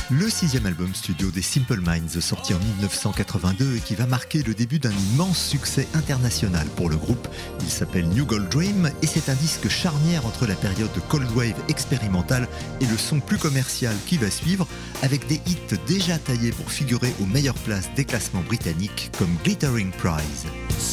Le 6e album studio des Simple Minds, sorti en 1982 et qui va marquer le début d'un immense succès international pour le groupe. Il s'appelle New Gold Dream et c'est un disque charnière entre la période de Cold Wave expérimentale et le son plus commercial qui va suivre, avec des hits déjà taillés pour figurer aux meilleures places des classements britanniques comme Glittering Prize.